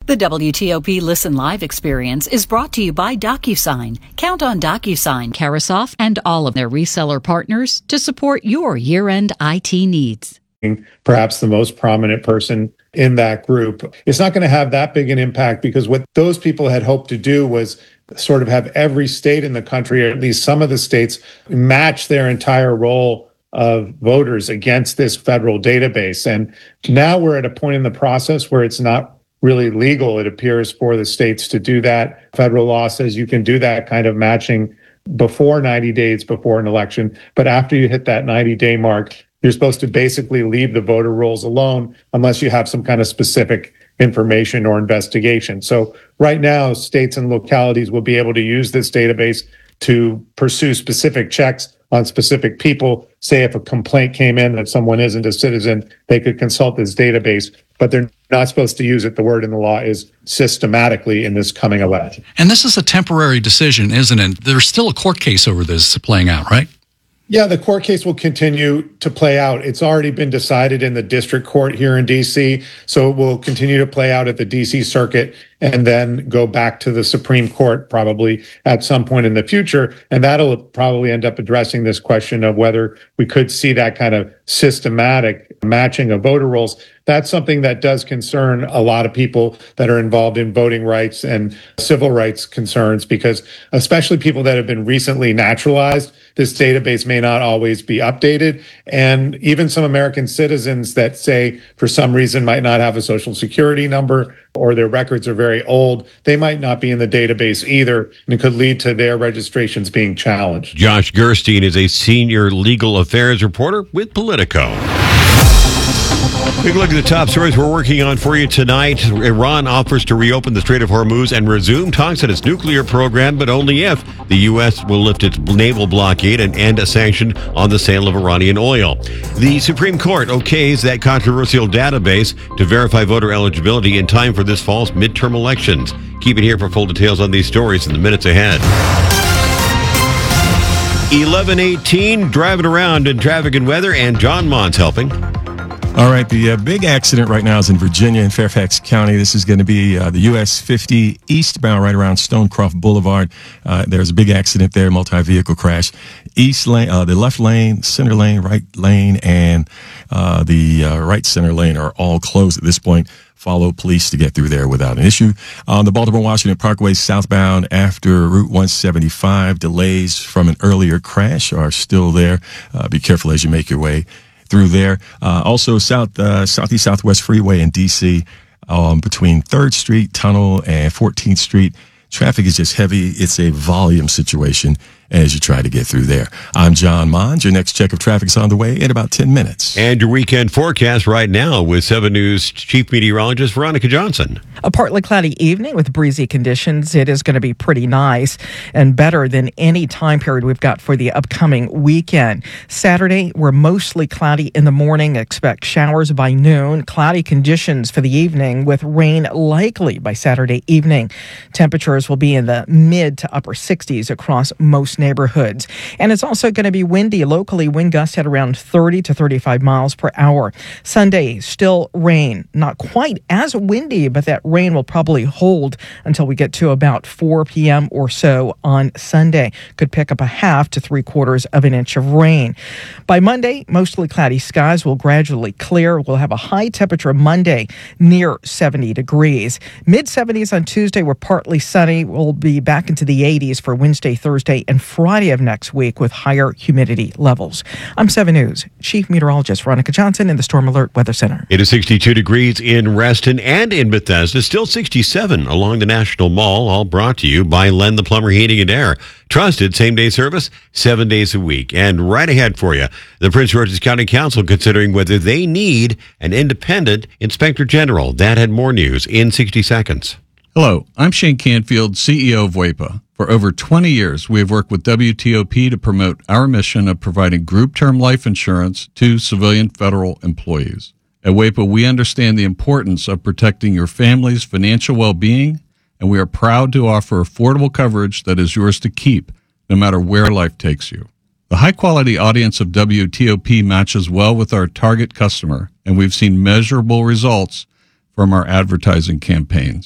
The WTOP Listen Live experience is brought to you by DocuSign. Count on DocuSign, Carasoft, and all of their reseller partners to support your year-end IT needs. Perhaps the most prominent person in that group. It's not going to have that big an impact because what those people had hoped to do was sort of have every state in the country, or at least some of the states, match their entire roll of voters against this federal database. And now we're at a point in the process where it's not really legal, it appears, for the states to do that. Federal law says you can do that kind of matching before 90 days before an election. But after you hit that 90-day mark, you're supposed to basically leave the voter rolls alone unless you have some kind of specific information or investigation. So right now, states and localities will be able to use this database to pursue specific checks on specific people. Say if a complaint came in that someone isn't a citizen, they could consult this database, but they're not supposed to use it. The word in the law is systematically in this coming election. And this is a temporary decision, isn't it? There's still a court case over this playing out, right? Yeah, the court case will continue to play out. It's already been decided in the district court here in D.C., so it will continue to play out at the D.C. Circuit and then go back to the Supreme Court probably at some point in the future. And that'll probably end up addressing this question of whether we could see that kind of systematic matching of voter rolls. That's something that does concern a lot of people that are involved in voting rights and civil rights concerns, because especially people that have been recently naturalized, this database may not always be updated. And even some American citizens that say for some reason might not have a social security number or their records are very old, they might not be in the database either, and it could lead to their registrations being challenged. Josh Gerstein is a senior legal affairs reporter with Politico. Quick look at the top stories we're working on for you tonight. Iran offers to reopen the Strait of Hormuz and resume talks on its nuclear program, but only if the U.S. will lift its naval blockade and end a sanction on the sale of Iranian oil. The Supreme Court okays that controversial database to verify voter eligibility in time for this fall's midterm elections. Keep it here for full details on these stories in the minutes ahead. 11:18, driving around in traffic and weather, and John Mont's helping. All right, the big accident right now is in Virginia in Fairfax County. This is going to be the US 50 eastbound right around Stonecroft Boulevard. There's a big accident there, multi-vehicle crash. East lane, the left lane, center lane, right lane, and the right center lane are all closed at this point. Follow police to get through there without an issue. On the Baltimore-Washington Parkway southbound after Route 175, delays from an earlier crash are still there. Be careful as you make your way through there. Also, Southeast Southwest Freeway in D.C. Between 3rd Street Tunnel and 14th Street. Traffic is just heavy. It's a volume situation as you try to get through there. I'm John Mond. Your next check of traffic is on the way in about 10 minutes. And your weekend forecast right now with 7 News Chief Meteorologist Veronica Johnson. A partly cloudy evening with breezy conditions. It is going to be pretty nice and better than any time period we've got for the upcoming weekend. Saturday, we're mostly cloudy in the morning. Expect showers by noon. Cloudy conditions for the evening with rain likely by Saturday evening. Temperatures will be in the mid to upper 60s across most neighborhoods. And it's also going to be windy locally. Wind gusts at around 30 to 35 miles per hour. Sunday, still rain. Not quite as windy, but that rain will probably hold until we get to about 4 p.m. or so on Sunday. Could pick up a half to 3/4 of an inch of rain. By Monday, mostly cloudy skies will gradually clear. We'll have a high temperature Monday near 70 degrees. Mid-70s on Tuesday. We're partly sunny. We'll be back into the 80s for Wednesday, Thursday, and Friday of next week with higher humidity levels. I'm 7 News Chief Meteorologist Veronica Johnson in the Storm Alert Weather Center. It is 62 degrees in Reston and in Bethesda. Still 67 along the National Mall. All brought to you by Len the Plumber Heating and Air. Trusted same-day service, 7 days a week. And right ahead for you, the Prince George's County Council considering whether they need an independent inspector general. That had more news in 60 seconds. Hello, I'm Shane Canfield, CEO of WAEPA. For over 20 years, we have worked with WTOP to promote our mission of providing group term life insurance to civilian federal employees. At WAEPA, we understand the importance of protecting your family's financial well-being, and we are proud to offer affordable coverage that is yours to keep, no matter where life takes you. The high-quality audience of WTOP matches well with our target customer, and we've seen measurable results from our advertising campaigns.